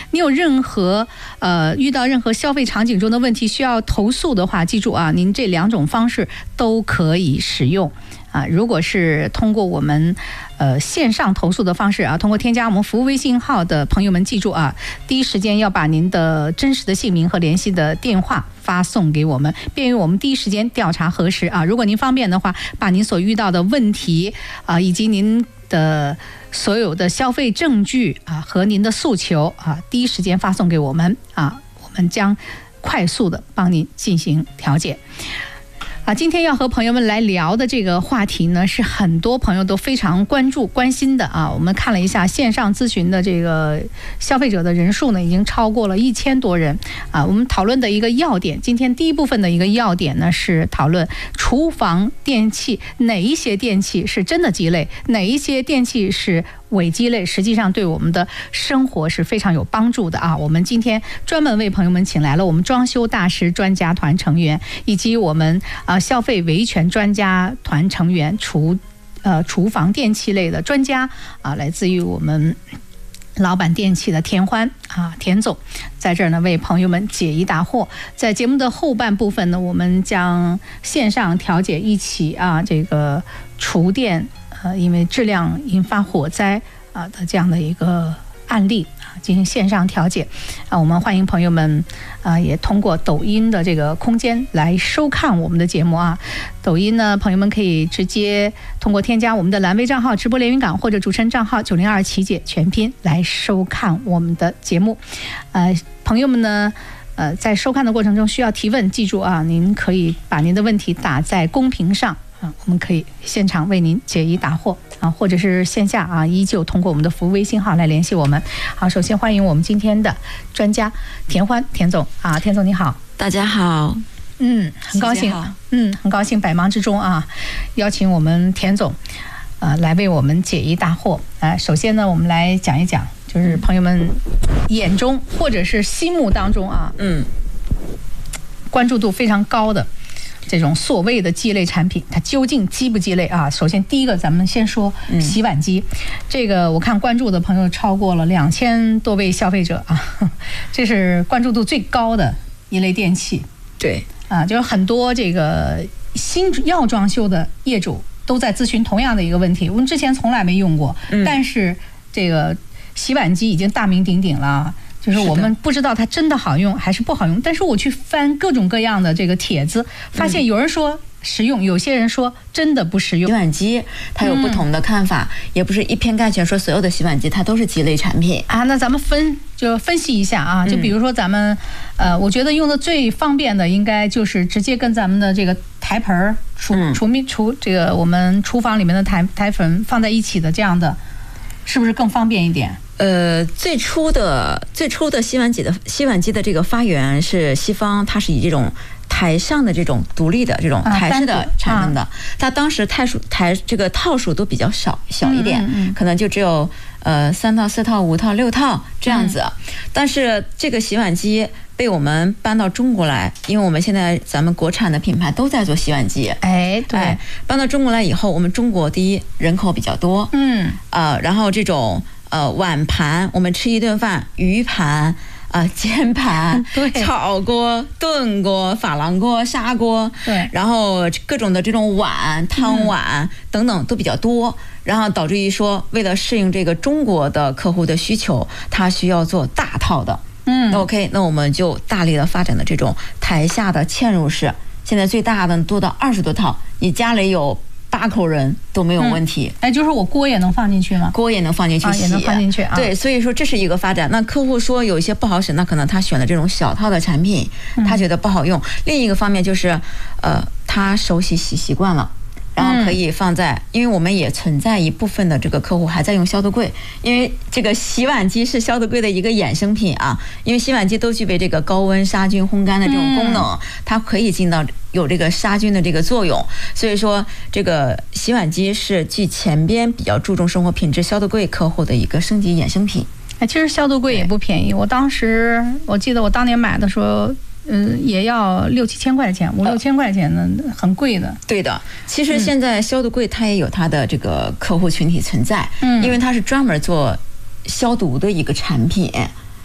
你有任何遇到任何消费场景中的问题需要投诉的话，记住啊，您这2种方式都可以使用。如果是通过我们线上投诉的方式通过添加我们服务微信号的朋友们记住第一时间要把您的真实的姓名和联系的电话发送给我们，便于我们第一时间调查核实如果您方便的话，把您所遇到的问题以及您的所有的消费证据和您的诉求第一时间发送给我们我们将快速的帮您进行调解。今天要和朋友们来聊的这个话题呢，是很多朋友都非常关注关心的我们看了一下线上咨询的这个消费者的人数呢，已经超过了1000多人我们讨论的一个要点，今天第一部分的一个要点呢，是讨论厨房电器哪一些电器是真的鸡肋，哪一些电器是伪鸡肋，实际上对我们的生活是非常有帮助的我们今天专门为朋友们请来了我们装修大师专家团成员，以及我们消费维权专家团成员，厨房电器类的专家来自于我们老板电器的田欢田总，在这儿呢为朋友们解疑答惑。在节目的后半部分呢，我们将线上调解一起这个厨电因为质量引发火灾的这样的一个案例进行线上调解我们欢迎朋友们也通过抖音的这个空间来收看我们的节目抖音呢，朋友们可以直接通过添加我们的蓝微账号直播连云港或者主持人账号902琪姐全拼来收看我们的节目朋友们呢在收看的过程中需要提问，记住您可以把您的问题打在公屏上我们可以现场为您解疑答惑或者是线下依旧通过我们的服务微信号来联系我们。好，首先欢迎我们今天的专家田欢田总田总你好。 大家好。 很高兴很高兴百忙之中邀请我们田总来为我们解疑答惑首先呢，我们来讲一讲就是朋友们眼中或者是心目当中关注度非常高的这种所谓的鸡肋产品，它究竟鸡不鸡肋首先第一个咱们先说洗碗机这个我看关注的朋友超过了2000多位消费者这是关注度最高的一类电器。 对就是很多这个新要装修的业主都在咨询同样的一个问题，我们之前从来没用过但是这个洗碗机已经大名鼎鼎了，就是我们不知道它真的好用还是不好用，但是我去翻各种各样的这个帖子，发现有人说实用，有些人说真的不实用。 洗碗机它有不同的看法也不是一片概全说所有的洗碗机它都是鸡肋产品那咱们分析一下就比如说咱们我觉得用的最方便的应该就是直接跟咱们的这个台盆这个我们厨房里面的台盆放在一起的，这样的是不是更方便一点？ 最初的洗碗机的这个发源是西方，它是以这种台上的这种独立的这种台式的产生的它当时这个套数都比较小一点可能就只有3套4套5套6套这样子但是这个洗碗机被我们搬到中国来，因为我们现在咱们国产的品牌都在做洗碗机对搬到中国来以后，我们中国第一人口比较多然后这种碗盘，我们吃一顿饭鱼盘煎盘炒锅炖锅珐琅锅砂锅对， 然后各种的这种碗汤碗等等都比较多然后导致于说为了适应这个中国的客户的需求，它需要做大套的那 OK， 那我们就大力的发展的这种台下的嵌入式，现在最大的多到20多套，你家里有8口人都没有问题就是我锅也能放进去吗？ 锅也能放进去洗也能放进去对，所以说这是一个发展。那客户说有一些不好使，那可能他选的这种小套的产品他觉得不好用另一个方面就是他手洗习惯了，然后可以放在因为我们也存在一部分的这个客户还在用消毒柜，因为这个洗碗机是消毒柜的一个衍生品因为洗碗机都具备这个高温杀菌烘干的这种功能它可以进到有这个杀菌的这个作用，所以说这个洗碗机是继前边比较注重生活品质消毒柜客户的一个升级衍生品其实消毒柜也不便宜，我记得我当年买的时候也要6、7千块钱，5、6千块钱的，很贵的。 对的，其实现在消毒柜它也有它的这个客户群体存在因为它是专门做消毒的一个产品